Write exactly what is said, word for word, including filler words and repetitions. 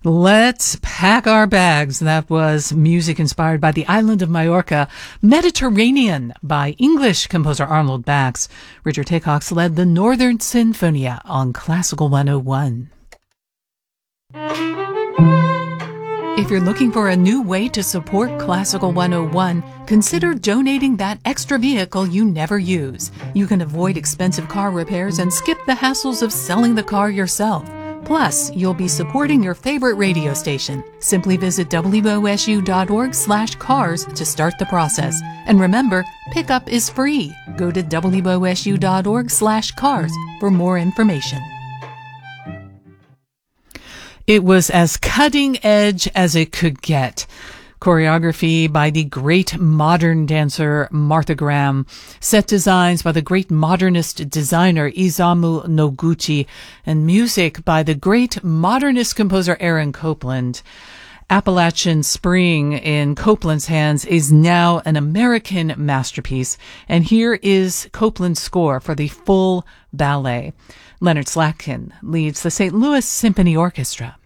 Let's pack our bags. That was music inspired by the island of Majorca. Mediterranean by English composer Arnold Bax. Richard Hickox led the Northern Sinfonia on Classical one oh one. If you're looking for a new way to support Classical one oh one, consider donating that extra vehicle you never use. You can avoid expensive car repairs and skip the hassles of selling the car yourself. Plus, you'll be supporting your favorite radio station. Simply visit W O S U dot org slash cars to start the process. And remember, pickup is free. Go to W O S U dot org slash cars for more information. It was as cutting edge as it could get. Choreography by the great modern dancer Martha Graham, set designs by the great modernist designer Isamu Noguchi, and music by the great modernist composer Aaron Copland. Appalachian Spring in Copland's hands is now an American masterpiece, and here is Copland's score for the full ballet. Leonard Slatkin leads the Saint Louis Symphony Orchestra.